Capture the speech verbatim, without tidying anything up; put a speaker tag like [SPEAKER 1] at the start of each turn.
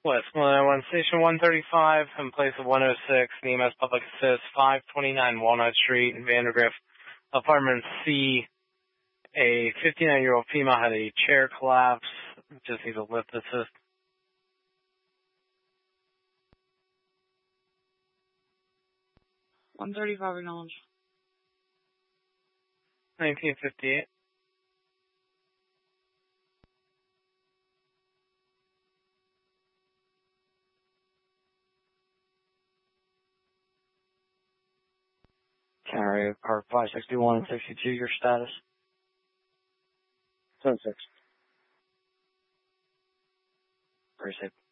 [SPEAKER 1] West one oh one, Station one thirty-five, in place of one oh six, E M S Public Assist, five twenty-nine Walnut Street, Vandergrift, Apartment C. A fifty-nine-year-old female had a chair collapse, just needs a lift assist.
[SPEAKER 2] one thirty-five acknowledged.
[SPEAKER 1] nineteen fifty-eight.
[SPEAKER 3] Carry car five sixty-one and sixty-two, your status?
[SPEAKER 4] ten six.
[SPEAKER 3] Very safe.